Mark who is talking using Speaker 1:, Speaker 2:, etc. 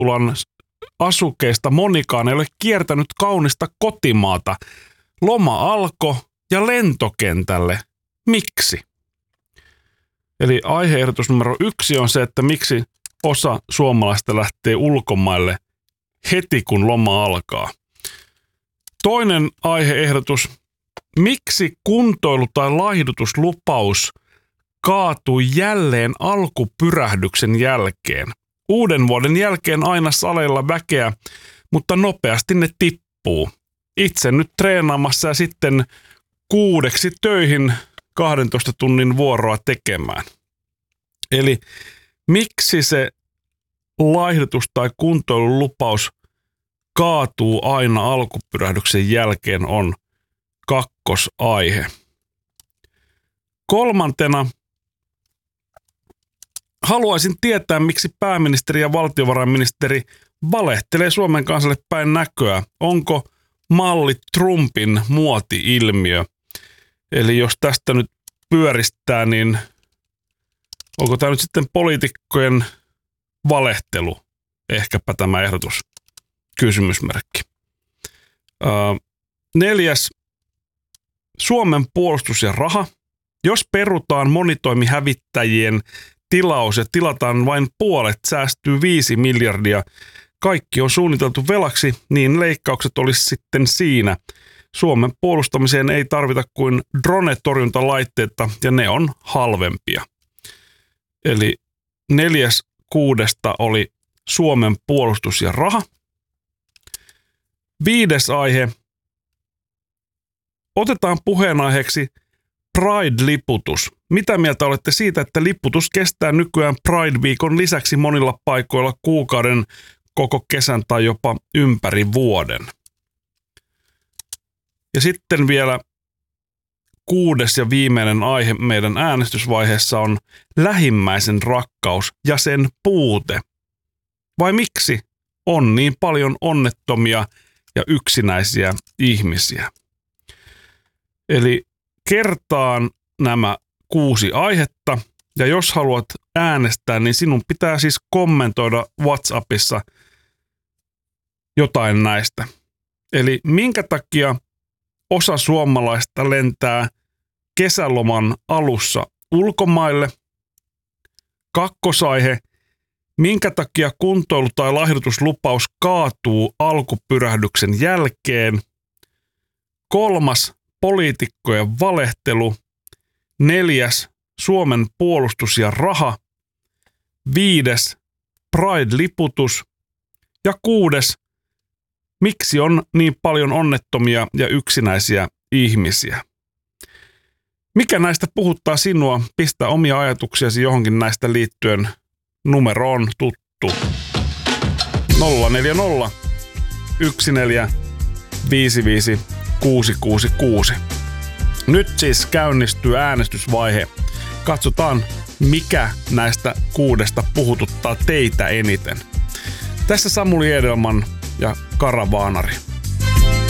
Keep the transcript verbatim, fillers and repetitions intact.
Speaker 1: Vilppulan asukeista monikaan ei ole kiertänyt kaunista kotimaata. Loma alkoi ja lentokentälle. Miksi? Eli aihe-ehdotus numero yksi on se, että miksi osa suomalaista lähtee ulkomaille heti kun loma alkaa. Toinen aihe-ehdotus. Miksi kuntoilu- tai laihdutuslupaus kaatui jälleen alkupyrähdyksen jälkeen? Uuden vuoden jälkeen aina saleilla väkeä, mutta nopeasti ne tippuu. Itse nyt treenaamassa ja sitten kuudeksi töihin kahdentoista tunnin vuoroa tekemään. Eli miksi se laihdutus- tai kuntoilulupaus kaatuu aina alkupyrähdyksen jälkeen on kakkosaihe. Kolmantena haluaisin tietää, miksi pääministeri ja valtiovarainministeri valehtelee Suomen kansalle päin näköä. Onko malli Trumpin muoti-ilmiö? Eli jos tästä nyt pyöristää, niin onko tämä nyt sitten poliitikkojen valehtelu? Ehkäpä tämä ehdotus. Kysymysmerkki. Öö, neljäs. Suomen puolustus ja raha. Jos perutaan monitoimihävittäjien tilaus ja tilataan vain puolet, säästyy viisi miljardia. Kaikki on suunniteltu velaksi, niin leikkaukset olisi sitten siinä. Suomen puolustamiseen ei tarvita kuin drone-torjuntalaitteita ja ne on halvempia. Eli neljäs kuudesta oli Suomen puolustus ja raha. Viides aihe. Otetaan puheenaiheeksi Pride-liputus. Mitä mieltä olette siitä, että liputus kestää nykyään Pride-viikon lisäksi monilla paikoilla kuukauden, koko kesän tai jopa ympäri vuoden? Ja sitten vielä kuudes ja viimeinen aihe meidän äänestysvaiheessa on lähimmäisen rakkaus ja sen puute. Vai miksi on niin paljon onnettomia ja yksinäisiä ihmisiä? Eli kertaan nämä kuusi aihetta, ja jos haluat äänestää, niin sinun pitää siis kommentoida WhatsAppissa jotain näistä. Eli minkä takia osa suomalaista lentää kesäloman alussa ulkomaille? Kakkosaihe. Minkä takia kuntoilu- tai laihdutuslupaus kaatuu alkupyrähdyksen jälkeen? Kolmas. Poliitikkojen valehtelu. Neljäs. Suomen puolustus ja raha. Viides. Pride-liputus. Ja kuudes. Miksi on niin paljon onnettomia ja yksinäisiä ihmisiä? Mikä näistä puhuttaa sinua? Pistä omia ajatuksiasi johonkin näistä liittyen. Numero on tuttu. nolla neljä nolla yksi neljä viisi viisi kuusi kuusi kuusi. Nyt siis käynnistyy äänestysvaihe. Katsotaan, mikä näistä kuudesta puhututtaa teitä eniten. Tässä Samuli Edelman ja Karavaanari.